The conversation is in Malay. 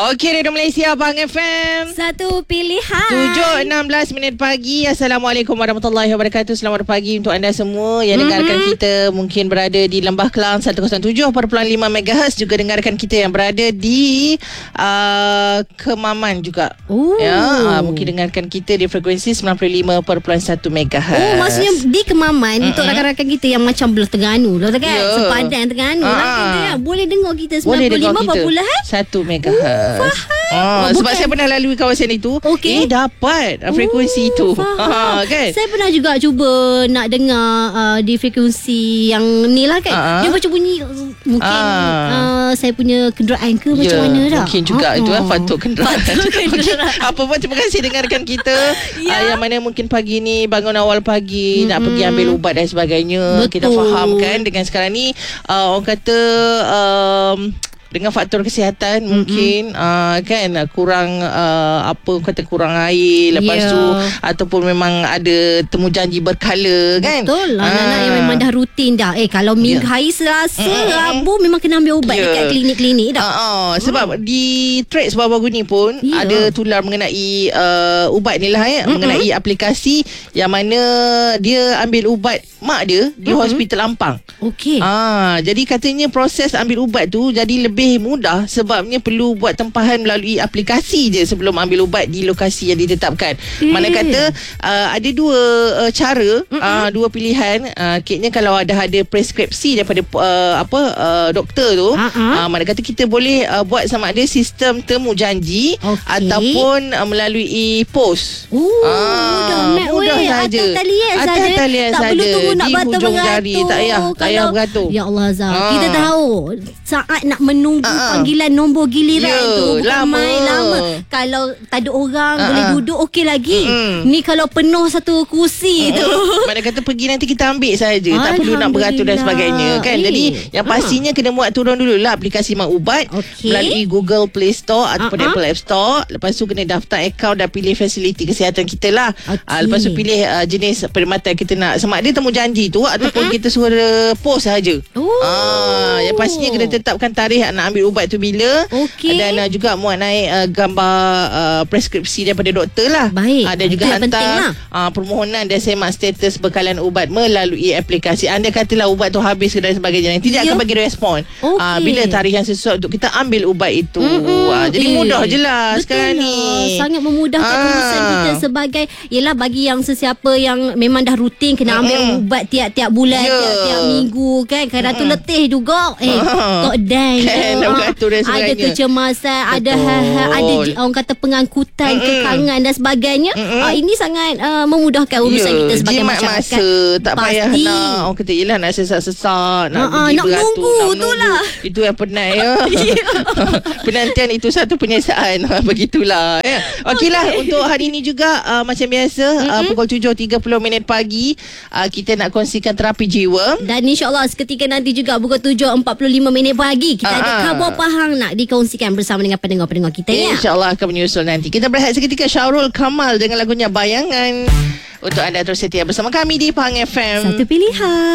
Okey, Radio Malaysia Abang FM. Satu pilihan. 7.16 minit pagi. Assalamualaikum warahmatullahi wabarakatuh. Selamat pagi untuk anda semua yang dengarkan kita mungkin berada di Lembah Kelang 107.5 MHz, juga dengarkan kita yang berada di Kemaman juga. Ya, mungkin dengarkan kita di frekuensi 95.1 MHz. Oh, maksudnya di Kemaman untuk rakan-rakan kita yang macam belah Terengganu lah kan. Sepadan Terengganu lah kita ya. Boleh dengar kita 95.1 MHz. Sebab saya pernah lalui kawasan itu. Dapat frekuensi itu. Kan? Saya pernah juga cuba nak dengar di frekuensi yang ni lah kan. Dia macam bunyi mungkin saya punya kenderaan ke macam mana dah. Mungkin juga itu patut kenderaan. Apa pun, terima kasih dengarkan kita. Yang mana mungkin pagi ni bangun awal pagi nak pergi ambil ubat dan sebagainya. Kita faham kan dengan sekarang ni orang kata dengan faktor kesihatan mungkin kan kurang kurang air, lepas tu ataupun memang ada temu janji berkala kan. Betul. Anak-anak yang memang dah rutin dah. Kalau minggu hari Selasa, Rabu memang kena ambil ubat dekat klinik-klinik dah. Sebab di Trades baru-baru ni pun ada tular mengenai ubat ni lah mengenai aplikasi yang mana dia ambil ubat mak dia di Hospital Ampang. Jadi katanya proses ambil ubat tu jadi lebih mudah sebabnya perlu buat tempahan melalui aplikasi je sebelum ambil ubat di lokasi yang ditetapkan. Mana kata ada dua cara, dua pilihan. Keknya kalau ada preskripsi daripada doktor tu, mana kata kita boleh buat sama ada sistem temu janji ataupun melalui pos. Mudah saja. Atas talian saja. Tak perlu tunggu nak beratur. Tak payah beratur. Ya Allah Azhar, kita tahu saat nak menunggu panggilan nombor giliran tu bukan main lama. Kalau tak ada orang boleh duduk okey lagi. Ni kalau penuh satu kursi tu, mana kata pergi nanti kita ambil saja, tak perlu nak beratur dan sebagainya kan. Jadi yang pastinya kena buat turun dululah aplikasi Mak Ubat melalui Google Play Store ataupun Apple App Store. Lepas tu kena daftar akaun dan pilih fasiliti kesihatan kita lah. Lepas tu pilih jenis perkhidmatan kita nak, sama ada temu janji tu ataupun kita suruh pos saja. Yang pastinya kena tetapkan tarikh nak ambil ubat tu bila, dan juga muat naik gambar preskripsi daripada doktor lah. Dan juga hantar permohonan dan semak status bekalan ubat melalui aplikasi. Anda katalah ubat tu habis dan sebagainya, nanti dia akan bagi respon bila tarikh yang sesuai untuk kita ambil ubat itu. Jadi mudah je lah sekarang ni. Sangat memudahkan urusan kita sebagai, yelah, bagi yang sesiapa yang memang dah rutin kena ambil ubat tiap-tiap bulan, tiap-tiap minggu kan. Kadang tu letih juga. Kok dan ada kecemasan, ada orang kata pengangkutan, kekangan dan sebagainya. Ini sangat memudahkan urusan kita sebagai masyarakat. Masa tak payah nak orang kata yelah nak sesak-sesak, nak nunggu tu lah. Itu yang penat ya. Penantian itu satu penyiasaan. Begitulah ya. Okeylah, untuk hari ini juga macam biasa pukul 7.30 minit pagi kita nak kongsikan terapi jiwa. Dan insyaAllah seketika nanti juga pukul 7.45 minit pagi kita ada khabar pahang nak dikongsikan bersama dengan pendengar-pendengar kita ya. InsyaAllah akan menyusul nanti. Kita berehat seketika, Syahrul Kamal dengan lagunya Bayangan. Untuk anda terus setia bersama kami di Pahang FM. Satu pilihan.